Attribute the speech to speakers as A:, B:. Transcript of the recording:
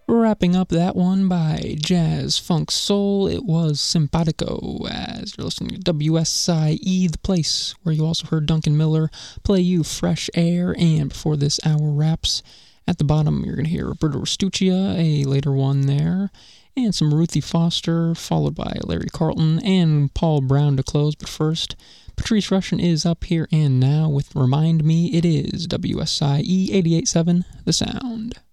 A: Wrapping up that one by Jazz Funk Soul, it was Simpatico, as you're listening to WSIE, the place where you also heard Duncan Miller play you Fresh Air, and before this hour wraps, at the bottom you're going to hear Roberto Restuccia, a later one there, and some Ruthie Foster, followed by Larry Carlton and Paul Brown to close, but first, Patrice Rushen is up here and now with Remind Me It Is, WSIE 88.7, The Sound.